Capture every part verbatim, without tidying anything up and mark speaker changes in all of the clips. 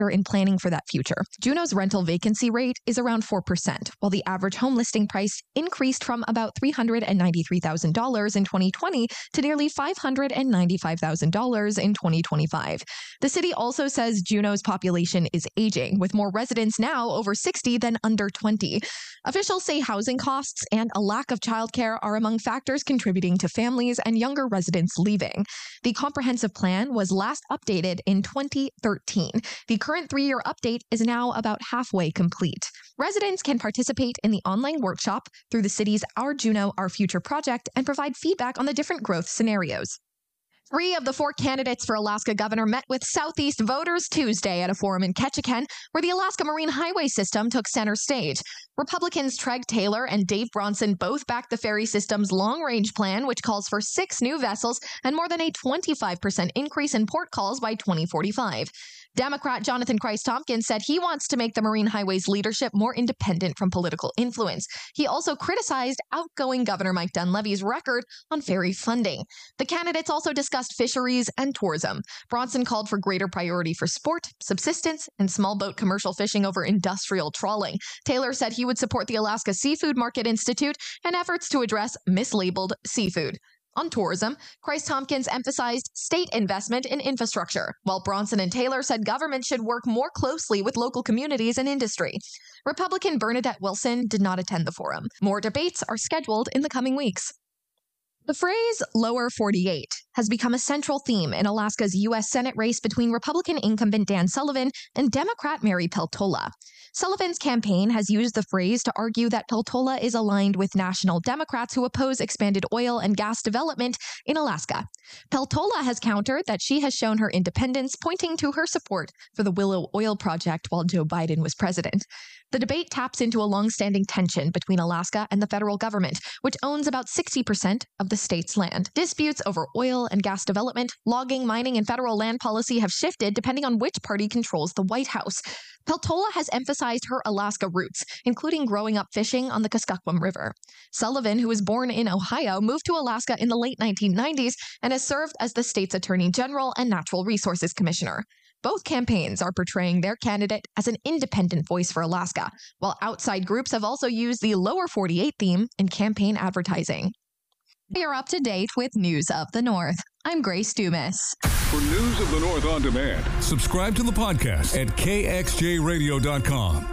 Speaker 1: in planning for that future. Juneau's rental vacancy rate is around four percent, while the average home listing price increased from about three hundred ninety-three thousand dollars in twenty twenty to nearly five hundred ninety-five thousand dollars in twenty twenty-five. The city also says Juneau's population is aging, with more residents now over sixty than under twenty. Officials say housing costs and a lack of childcare are among factors contributing to families and younger residents leaving. The comprehensive plan was last updated in twenty thirteen. The current three-year update is now about halfway complete. Residents can participate in the online workshop through the city's Our Juneau, Our Future project and provide feedback on the different growth scenarios. Three of the four candidates for Alaska governor met with Southeast voters Tuesday at a forum in Ketchikan, where the Alaska Marine Highway System took center stage. Republicans Treg Taylor and Dave Bronson both backed the ferry system's long-range plan, which calls for six new vessels and more than a twenty-five percent increase in port calls by twenty forty-five. Democrat Jonathan Christ-Tompkins said he wants to make the Marine Highway's leadership more independent from political influence. He also criticized outgoing Governor Mike Dunleavy's record on ferry funding. The candidates also discussed fisheries and tourism. Bronson called for greater priority for sport, subsistence, and small boat commercial fishing over industrial trawling. Taylor said he would support the Alaska Seafood Market Institute and efforts to address mislabeled seafood. On tourism, Christ-Tompkins emphasized state investment in infrastructure, while Bronson and Taylor said government should work more closely with local communities and industry. Republican Bernadette Wilson did not attend the forum. More debates are scheduled in the coming weeks. The phrase Lower forty-eight has become a central theme in Alaska's U S Senate race between Republican incumbent Dan Sullivan and Democrat Mary Peltola. Sullivan's campaign has used the phrase to argue that Peltola is aligned with national Democrats who oppose expanded oil and gas development in Alaska. Peltola has countered that she has shown her independence, pointing to her support for the Willow Oil Project while Joe Biden was president. The debate taps into a long-standing tension between Alaska and the federal government, which owns about sixty percent of the state's land. Disputes over oil and gas development, logging, mining, and federal land policy have shifted depending on which party controls the White House. Peltola has emphasized her Alaska roots, including growing up fishing on the Kuskokwim River. Sullivan, who was born in Ohio, moved to Alaska in the late nineteen nineties and has served as the state's Attorney General and Natural Resources Commissioner. Both campaigns are portraying their candidate as an independent voice for Alaska, while outside groups have also used the Lower forty-eight theme in campaign advertising. You're up to date with News of the North. I'm Grace Dumas.
Speaker 2: For News of the North on demand, subscribe to the podcast at K X J radio dot com.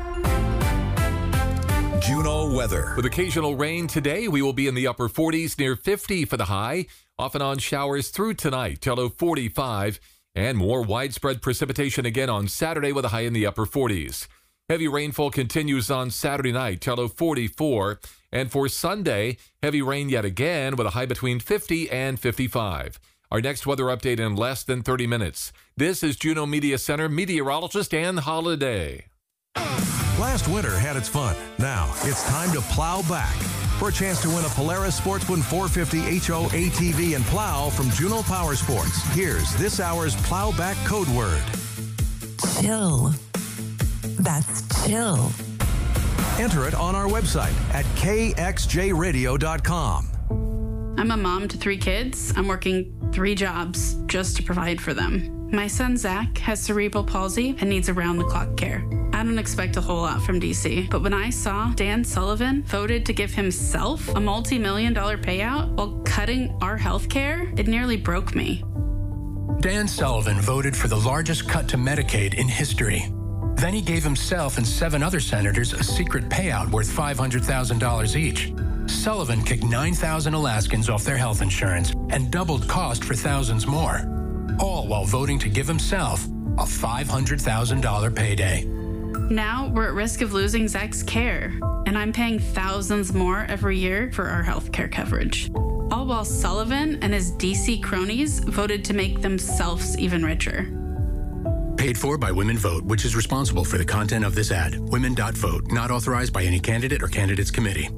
Speaker 3: Juneau weather.
Speaker 4: With occasional rain today, we will be in the upper forties, near fifty for the high. Off and on showers through tonight, till low forty-five. And more widespread precipitation again on Saturday with a high in the upper forties. Heavy rainfall continues on Saturday night, till low forty-four. And for Sunday, heavy rain yet again with a high between fifty and fifty-five. Our next weather update in less than thirty minutes. This is Juneau Media Center meteorologist Ann Holiday.
Speaker 3: Last winter had its fun. Now it's time to plow back. For a chance to win a Polaris Sportsman four fifty H O A T V and plow from Juneau Power Sports. Here's this hour's plow back code word.
Speaker 5: Chill. That's chill.
Speaker 3: Enter it on our website at K X J radio dot com.
Speaker 6: I'm a mom to three kids. I'm working three jobs just to provide for them. My son Zach has cerebral palsy and needs around-the-clock care. I don't expect a whole lot from D C, but when I saw Dan Sullivan voted to give himself a multi-million dollar payout while cutting our health care, it nearly broke me.
Speaker 7: Dan Sullivan voted for the largest cut to Medicaid in history. Then he gave himself and seven other senators a secret payout worth five hundred thousand dollars each. Sullivan kicked nine thousand Alaskans off their health insurance and doubled cost for thousands more, all while voting to give himself a five hundred thousand dollars payday.
Speaker 6: Now we're at risk of losing Zach's care, and I'm paying thousands more every year for our health care coverage. All while Sullivan and his D C cronies voted to make themselves even richer.
Speaker 7: Paid for by Women Vote, which is responsible for the content of this ad. Women dot vote, not authorized by any candidate or candidates committee.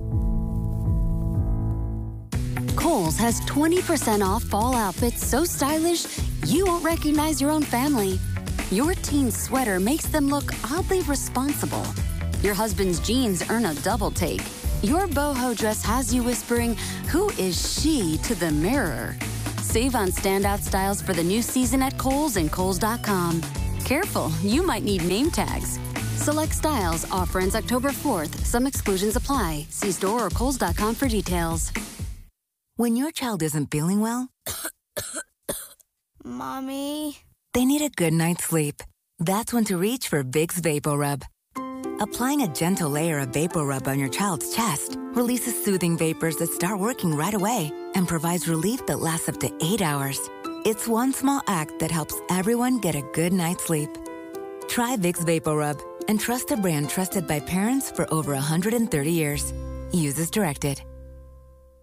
Speaker 8: Kohl's has twenty percent off fall outfits so stylish you won't recognize your own family. Your teen's sweater makes them look oddly responsible. Your husband's jeans earn a double take. Your boho dress has you whispering, "Who is she?" to the mirror. Save on standout styles for the new season at Kohl's and Kohl's dot com. Careful, you might need name tags. Select styles offer ends October fourth. Some exclusions apply. See store or Kohl's dot com for details.
Speaker 5: When your child isn't feeling well,
Speaker 9: Mommy,
Speaker 5: they need a good night's sleep. That's when to reach for Vicks VapoRub. Applying a gentle layer of VapoRub on your child's chest releases soothing vapors that start working right away and provides relief that lasts up to eight hours. It's one small act that helps everyone get a good night's sleep. Try Vicks VapoRub and trust a brand trusted by parents for over one hundred thirty years. Use as directed.